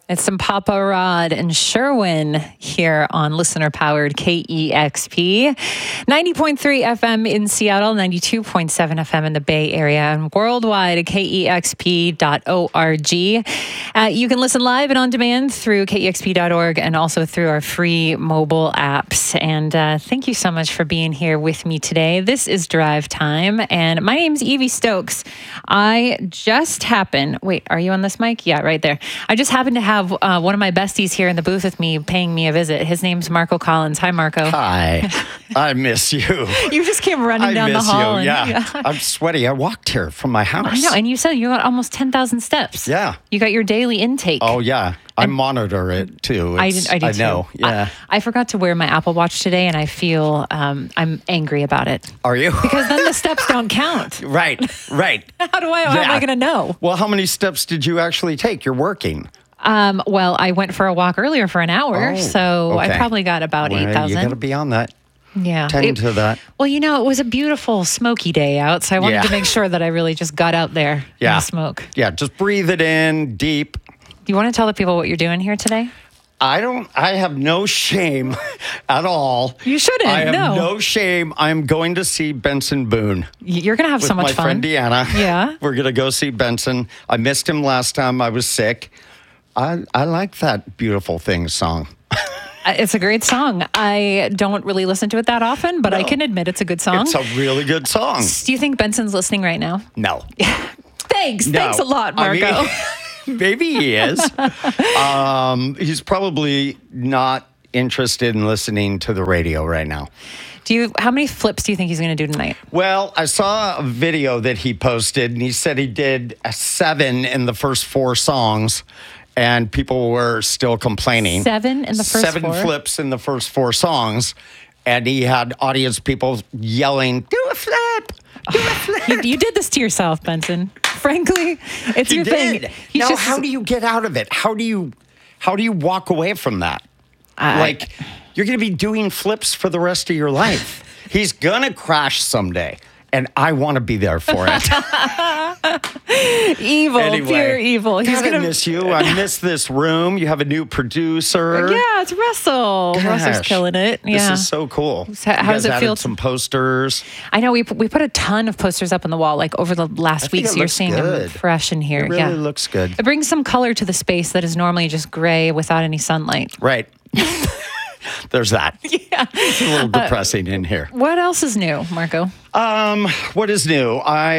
It's some Papa Rod and Sherwin here on listener-powered KEXP. 90.3 FM in Seattle, 92.7 FM in the Bay Area, and worldwide at kexp.org. You can listen live and on demand through kexp.org and also through our free mobile apps. And thank you so much for being here with me today. This is Drive Time, and my name's Evie Stokes. I just happen... Wait, are you on this mic? Yeah, right there. I just happen to have one of my besties here in the booth with me paying me a visit. His name's Marco Collins. Hi, Marco. Hi. I miss you. You just came running down the hall. Yeah. I'm sweaty. I walked here from my house. I know. And you said you got almost 10,000 steps. Yeah. You got your daily intake. Oh, yeah. I monitor it, too. I do too. I know. Yeah. I forgot to wear my Apple Watch today, and I feel I'm angry about it. Are you? Because then the steps don't count. Right. How am I going to know? Well, how many steps did you actually take? You're working. Well, I went for a walk earlier for an hour, so okay. I probably got about 8,000. You got to be on that. Yeah. Tend to that. Well, it was a beautiful smoky day out, so I wanted to make sure that I really just got out there in the smoke. Yeah, just breathe it in deep. Do you want to tell the people what you're doing here today? I have no shame at all. You shouldn't. I have no shame. I'm going to see Benson Boone. You're going to have so much fun. fun. With my friend Deanna. Yeah. We're going to go see Benson. I missed him last time I was sick. I like that Beautiful Things song. It's a great song. I don't really listen to it that often, but I can admit it's a good song. It's a really good song. Do you think Benson's listening right now? No. Thanks. No. Thanks a lot, Marco. Maybe he is. He's probably not interested in listening to the radio right now. How many flips do you think he's going to do tonight? Well, I saw a video that he posted, and he said he did 7 in the first 4 songs, and people were still complaining. 7 in the first 4? 7 flips in the first 4 songs, and he had audience people yelling, "Do a flip! Do a flip!" You did this to yourself, Benson. Frankly, it's your thing. Now, how do you get out of it? How do you walk away from that? You're going to be doing flips for the rest of your life. He's going to crash someday, and I want to be there for it. Evil, anyway, pure evil. He's going to miss you. I miss this room. You have a new producer. Yeah, it's Russell. Gosh, Russell's killing it. Yeah. This is so cool. How does it feel? Some posters. I know we put a ton of posters up on the wall over the last week, so you're seeing them fresh in here. It really looks good. It brings some color to the space that is normally just gray without any sunlight. Right. There's that. Yeah. It's a little depressing in here. What else is new, Marco? What is new?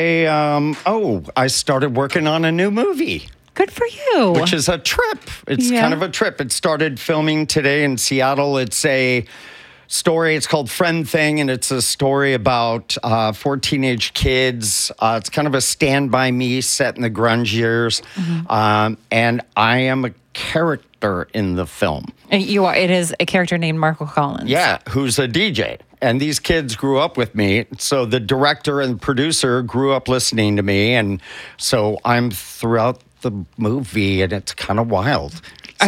I started working on a new movie. Good for you. Which is a trip. It's kind of a trip. It started filming today in Seattle. It's a story. It's called Friend Thing, and it's a story about 4 teenage kids. It's kind of a Stand By Me set in the grunge years. Mm-hmm. And I am a character in the film. And you are. It is a character named Marco Collins. Yeah, who's a DJ. And these kids grew up with me. So the director and producer grew up listening to me. And so I'm throughout the movie, and it's kind of wild.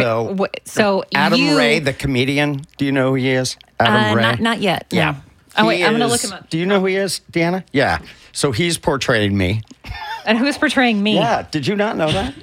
So Adam Ray, the comedian, do you know who he is? Adam Ray? Not yet. Yeah. No. Oh, wait, I'm going to look him up. Do you know who he is, Deanna? Yeah. So he's portraying me. And who's portraying me? Yeah. Did you not know that?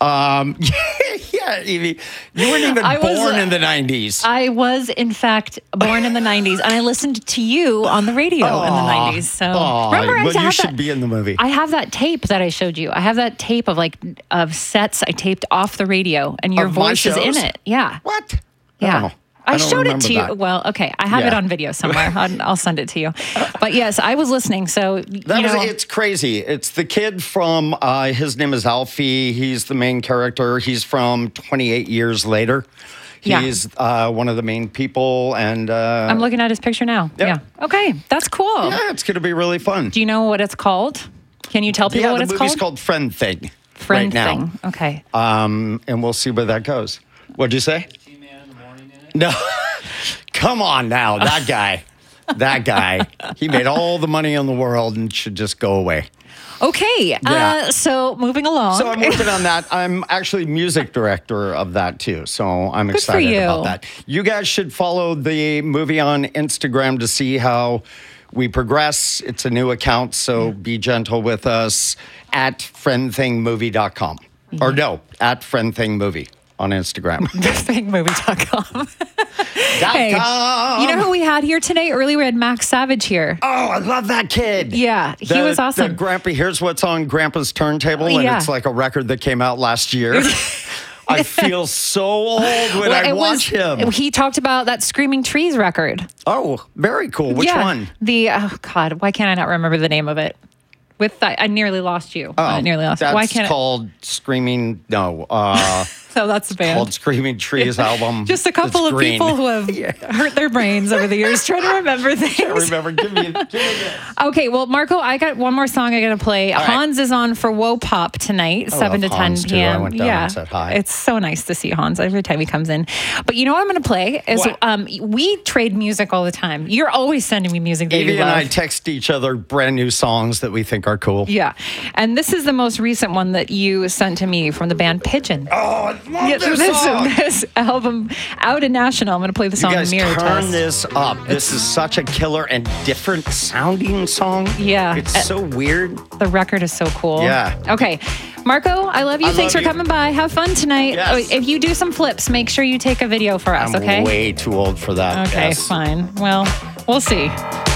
Yeah, Evie. You weren't even born in the 90s. I was, in fact, born in the 90s, and I listened to you on the radio in the 90s. So remember, you should be in the movie. I have that tape that I showed you. I have that tape of sets I taped off the radio, and your voice is in it. Yeah. What? Yeah. Oh. I showed it to you. That. Well, okay. I have it on video somewhere. I'll send it to you. But yes, I was listening. So, it's crazy. It's the kid from, his name is Alfie. He's the main character. He's from 28 Years Later. He's one of the main people. And I'm looking at his picture now. Yeah. Okay. That's cool. Yeah, it's going to be really fun. Do you know what it's called? Can you tell people what it's called? The movie's called Friend Thing. Friend Thing. Now. Okay. And we'll see where that goes. What'd you say? No, come on now, that guy, he made all the money in the world and should just go away. Okay, so moving along. So I'm working on that. I'm actually music director of that too, so I'm excited about that. You guys should follow the movie on Instagram to see how we progress. It's a new account, so be gentle with us at friendthingmovie.com. Or no, at friendthingmovie. on Instagram. BigMovie.com. Hey, you know who we had here today? Earlier, we had Max Savage here. Oh, I love that kid. Yeah, he was awesome. Grandpa, here's what's on Grandpa's turntable, and it's like a record that came out last year. I feel so old when I watch him. He talked about that Screaming Trees record. Oh, very cool. Which one? Oh God, why can't I not remember the name of it? I nearly lost you. Oh, I nearly lost. That's Why can't called Screaming. No. So that's the band. Called Screaming Trees album. Just a couple of people who have hurt their brains over the years trying to remember things. I remember. Give me this. Okay, well, Marco, I got one more song I got to play. Hans is on for Woe Pop tonight, 7 to 10 Hans p.m. Too. I went down and said hi. It's so nice to see Hans every time he comes in. But you know what I'm going to play is we trade music all the time. You're always sending me music that Evie you love. and I text each other brand new songs that we think are cool. Yeah, and this is the most recent one that you sent to me from the band Pigeon. Oh, I love this song. This album out in National. I'm going to play the song Mirror You guys Test. turn this up. This is such a killer and different sounding song. Yeah. It's so weird. The record is so cool. Yeah. Okay. Marco, I love you. Thanks for coming by. Have fun tonight. Yes. If you do some flips, make sure you take a video for us, okay? I'm way too old for that. Okay, yes. fine. Well, we'll see.